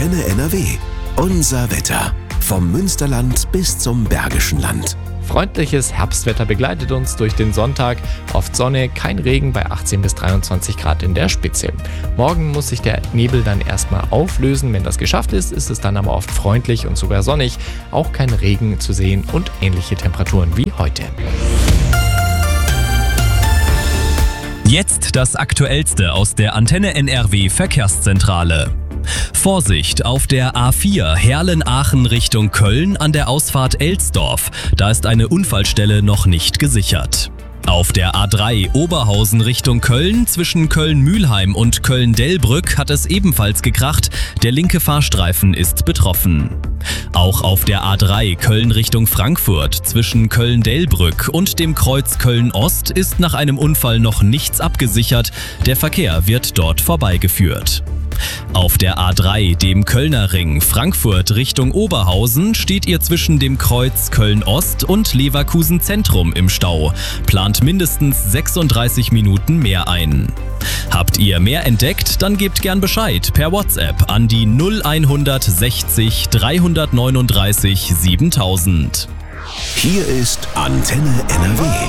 Antenne NRW. Unser Wetter. Vom Münsterland bis zum Bergischen Land. Freundliches Herbstwetter begleitet uns durch den Sonntag. Oft Sonne, kein Regen bei 18 bis 23 Grad in der Spitze. Morgen muss sich der Nebel dann erstmal auflösen. Wenn das geschafft ist, ist es dann aber oft freundlich und sogar sonnig. Auch kein Regen zu sehen und ähnliche Temperaturen wie heute. Jetzt das Aktuellste aus der Antenne NRW Verkehrszentrale. Vorsicht auf der A4 Herlen-Aachen Richtung Köln an der Ausfahrt Elsdorf. Da ist eine Unfallstelle noch nicht gesichert. Auf der A3 Oberhausen Richtung Köln zwischen Köln-Mühlheim und Köln-Delbrück hat es ebenfalls gekracht. Der linke Fahrstreifen ist betroffen. Auch auf der A3 Köln Richtung Frankfurt zwischen Köln-Delbrück und dem Kreuz Köln-Ost ist nach einem Unfall noch nichts abgesichert. Der Verkehr wird dort vorbeigeführt. Auf der A3, dem Kölner Ring, Frankfurt Richtung Oberhausen, steht ihr zwischen dem Kreuz Köln-Ost und Leverkusen Zentrum im Stau. Plant mindestens 36 Minuten mehr ein. Habt ihr mehr entdeckt? Dann gebt gern Bescheid per WhatsApp an die 0160 339 7000. Hier ist Antenne NRW.